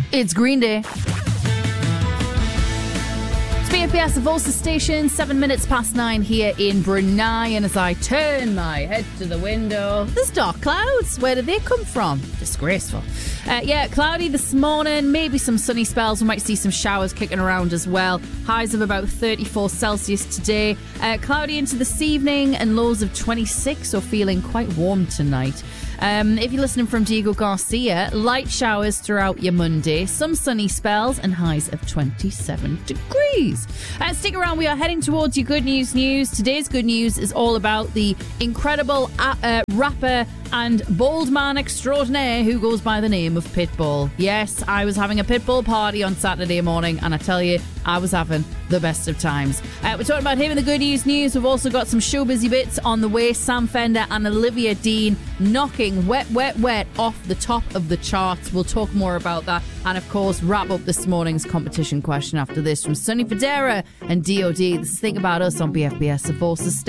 It's Green Day. BFBS of Ulster Station, 7 minutes past 9 here in Brunei, and as I turn my head to the window, there's dark clouds. Where did they come from? Disgraceful. Cloudy this morning, maybe some sunny spells. We might see some showers kicking around as well. Highs of about 34 Celsius today. Cloudy into this evening and lows of 26, so feeling quite warm tonight. If you're listening from Diego Garcia, light showers throughout your Monday, some sunny spells and highs of 27 degrees. Stick around, we are heading towards your good news. Today's good news is all about the incredible rapper and bold man extraordinaire who goes by the name of Pitbull. Yes, I was having a Pitbull party on Saturday morning, and I tell you, I was having the best of times. We're talking about him in the good news. We've also got some show busy bits on the way. Sam Fender and Olivia Dean knocking Wet Wet Wet off the top of the charts. We'll talk more about that, and of course wrap up this morning's competition question after this from Sonny Fodera and DOD. This is Think About Us on BFBS of Ulster Station.